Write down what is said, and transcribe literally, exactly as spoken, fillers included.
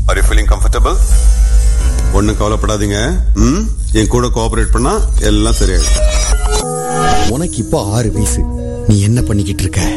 Are you feeling comfortable? ஒண்ணும் கவலைப்படாதீங்க. ம், என் கூட கோஆபரேட் பண்ணா எல்லாம் சரியாயிடும். உனக்கு இப்போ ஆறு வயசு. நீ என்ன பண்ணிக்கிட்டு இருக்க?